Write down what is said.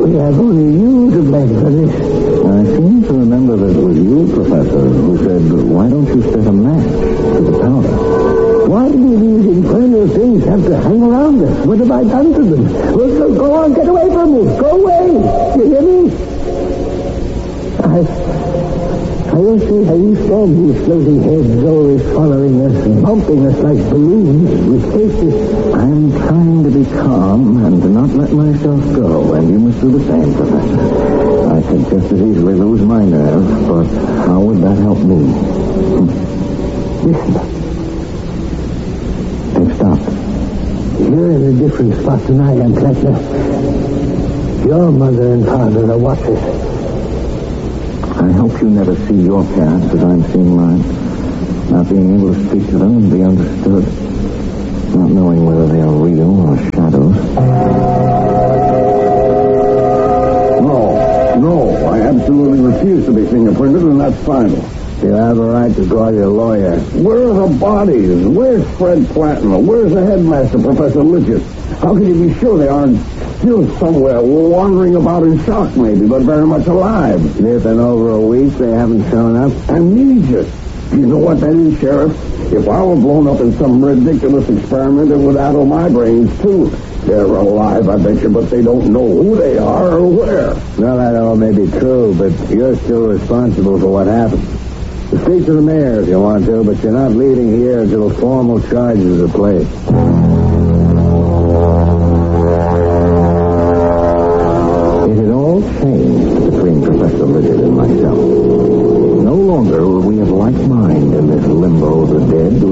We have only you to blame for this. I seem to remember that it was you, Professor, who said, why don't you set a match to the powder? Why do these infernal things have to hang around us? What have I done to them? Well, so go on, get away from me. Go away. You hear me? I don't see how you stand these floating heads always following us, bumping us like balloons with faces. I'm trying to be calm and to not let myself go, and you must do the same, Professor. I could just as easily lose my nerve, but how would that help me? Listen. They've stopped. You're in a different spot tonight, I'm Kleckner. Your mother and father are watchers. I hope you never see your parents as I'm seeing mine. Not being able to speak to them and be understood. Not knowing whether they are real or shadows. No, I absolutely refuse to be fingerprinted, and that's final. You have a right to call your lawyer. Where are the bodies? Where's Fred Platinum? Where's the headmaster, Professor Lidgett? How can you be sure they aren't still somewhere, wandering about in shock maybe, but very much alive? If in over a week they haven't shown up. Amnesia. You know what that is, Sheriff? If I were blown up in some ridiculous experiment, it would addle my brains, too. They're alive, I bet you, but they don't know who they are or where. Well, that all may be true, but you're still responsible for what happened. Speak to the mayor if you want to, but you're not leaving here until formal charges are placed. It had all changed between Professor Lidgett and myself. No longer were we of like mind in this limbo of the dead.